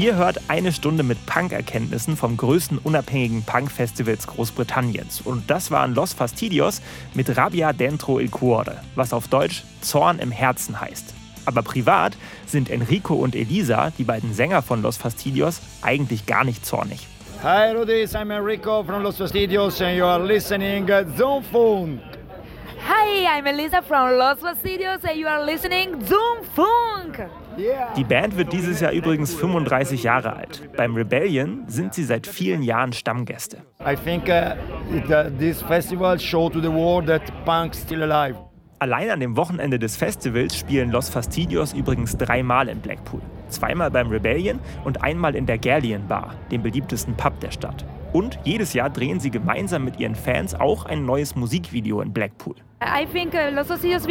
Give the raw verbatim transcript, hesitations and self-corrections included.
Ihr hört eine Stunde mit Punk-Erkenntnissen vom größten unabhängigen Punk-Festivals Großbritanniens. Und das waren Los Fastidios mit Rabbia dentro il cuore, was auf Deutsch Zorn im Herzen heißt. Aber privat sind Enrico und Elisa, die beiden Sänger von Los Fastidios, eigentlich gar nicht zornig. Hi Rudis, I'm Enrico from Los Fastidios and you are listening Zoom Funk. Hi, I'm Elisa from Los Fastidios and you are listening Zoom Funk. Yeah. Die Band wird dieses Jahr übrigens fünfunddreißig Jahre alt. Beim Rebellion sind sie seit vielen Jahren Stammgäste. I think uh, it, uh, this festival showed to the world that punk's still alive. Allein an dem Wochenende des Festivals spielen Los Fastidios übrigens dreimal in Blackpool. Zweimal beim Rebellion und einmal in der Galleon Bar, dem beliebtesten Pub der Stadt. Und jedes Jahr drehen sie gemeinsam mit ihren Fans auch ein neues Musikvideo in Blackpool. I think uh, Los Fastidios